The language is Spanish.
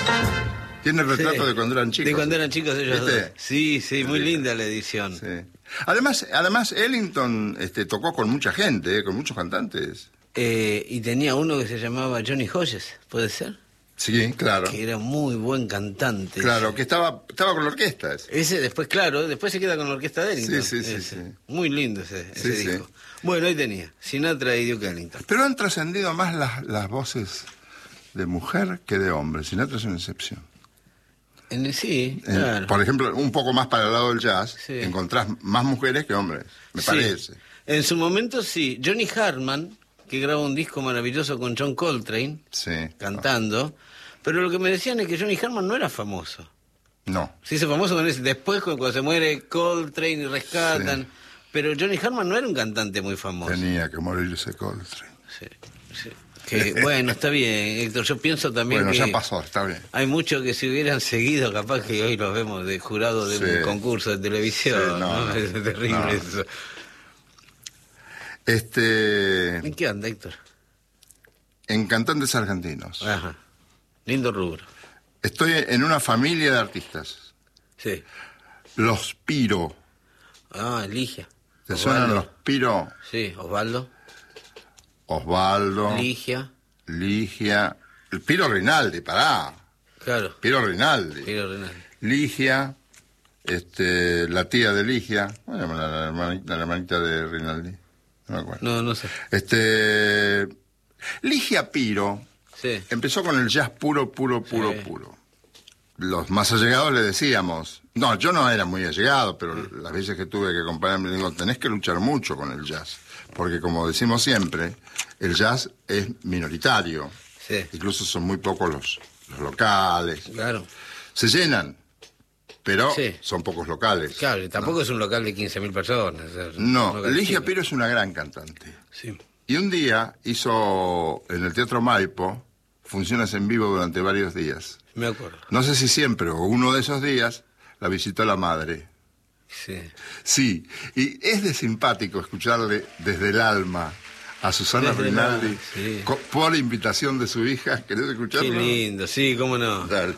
Tiene el retrato de cuando eran chicos. De cuando eran chicos ellos ¿Viste? dos. Sí, sí, muy linda la edición. Sí. Además, Ellington tocó con mucha gente, con muchos cantantes. Y tenía uno que se llamaba Johnny Hodges, ¿puede ser? Sí, claro. Que era muy buen cantante. Claro, ese. que estaba con la orquesta. Ese después, claro, después se queda con la orquesta de Ellington. Sí. Muy lindo ese disco. Bueno, ahí tenía, Sinatra y Duke Ellington. Pero han trascendido más las voces de mujer que de hombre. Sinatra es una excepción. Sí, claro. Por ejemplo, un poco más para el lado del jazz, Sí. encontrás más mujeres que hombres, me Sí. parece. En su momento sí. Johnny Hartman, que graba un disco maravilloso con John Coltrane, Sí. cantando, pero lo que me decían es que Johnny Hartman no era famoso. No. Se hizo famoso con ese, después cuando se muere Coltrane y rescatan, Sí. pero Johnny Hartman no era un cantante muy famoso. Tenía que morirse Coltrane. Sí, sí. Que, bueno, está bien, Héctor, yo pienso también Bueno, que ya pasó, está bien. hay muchos que si hubieran seguido, capaz que hoy los vemos de jurado de Sí. un concurso de televisión, Sí, ¿no? Es terrible no. eso. ¿En qué anda, Héctor? En cantantes argentinos. Ajá, lindo rubro. Estoy en una familia de artistas. Sí. Los Piro. Ah, Ligia. ¿Te suenan los Piro? Sí, Osvaldo. Osvaldo. Ligia. El Piro Rinaldi, pará. Claro. Piro Rinaldi. Piro Rinaldi. Ligia. La tía de Ligia. ¿Cómo se llama la hermanita de Rinaldi? No me acuerdo. No sé. Ligia Piro. Sí. Empezó con el jazz puro. Los más allegados le decíamos, no, yo no era muy allegado, pero las veces que tuve que acompañarme, le digo, tenés que luchar mucho con el jazz, porque como decimos siempre, el jazz es minoritario, Sí. incluso son muy pocos los locales, Claro. se llenan, pero Sí. son pocos locales. Claro, y tampoco es un local de 15.000 personas. Es un No, local Ligia chico. Piro es una gran cantante. Sí. Y un día hizo en el Teatro Maipo funciones en vivo durante varios días. Me acuerdo. No sé si siempre o uno de esos días la visitó la madre. Sí. Sí, y es de simpático escucharle desde el alma a Susana Desde el Rinaldi alma, sí. por invitación de su hija. ¿Querés escucharlo? Qué lindo, sí, cómo no. Dale.